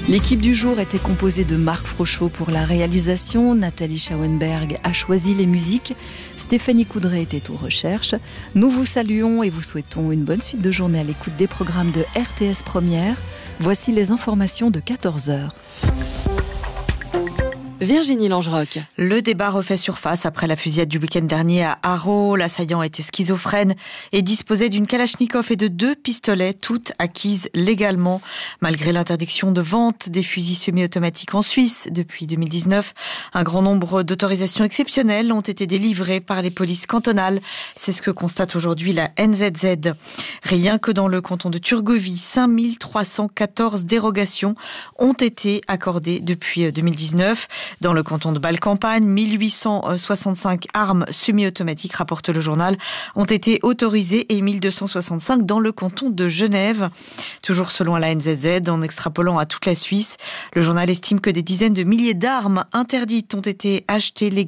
L'équipe du jour était composée de Marc Frochot pour la réalisation, Nathalie Schauenberg a choisi les musiques, Stéphanie Coudray était aux recherches. Nous vous saluons et vous souhaitons une bonne suite de journée à l'écoute des programmes de RTS Première. Voici les informations de 14h. Virginie Langeroc. Le débat refait surface après la fusillade du week-end dernier à Haro. L'assaillant était schizophrène et disposait d'une Kalachnikov et de 2 pistolets, toutes acquises légalement. Malgré l'interdiction de vente des fusils semi-automatiques en Suisse depuis 2019, un grand nombre d'autorisations exceptionnelles ont été délivrées par les polices cantonales. C'est ce que constate aujourd'hui la NZZ. Rien que dans le canton de Turgovie, 5314 dérogations ont été accordées depuis 2019. Dans le canton de Bâle-Campagne, 1865 armes semi-automatiques, rapporte le journal, ont été autorisées et 1265 dans le canton de Genève. Toujours selon la NZZ, en extrapolant à toute la Suisse, le journal estime que des dizaines de milliers d'armes interdites ont été achetées légalement